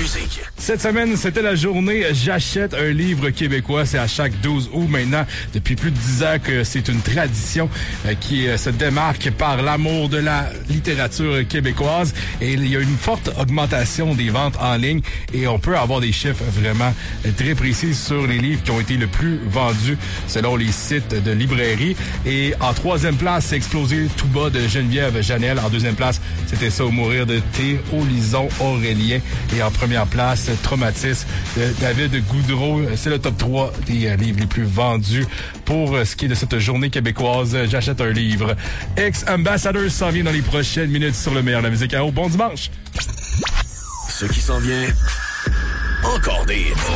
musique. Cette semaine, c'était la journée J'achète un livre québécois. C'est à chaque 12 août maintenant. Depuis plus de 10 ans que c'est une tradition qui se démarque par l'amour de la littérature québécoise. Et il y a une forte augmentation des ventes en ligne et on peut avoir des chiffres vraiment très précis sur les livres qui ont été le plus vendus selon les sites de librairie. Et en troisième place, c'est Explosé tout bas de Geneviève Janel. En deuxième place, c'était Ça ou mourir de T. Olison Aurélien. Et en première place, Traumatisme de David Goudreau. C'est le top 3 des livres les plus vendus pour ce qui est de cette journée québécoise. J'achète un livre. Ex-Ambassadors s'en vient dans les prochaines minutes sur le meilleur de la musique à eau. Bon dimanche! Ce qui s'en vient, encore des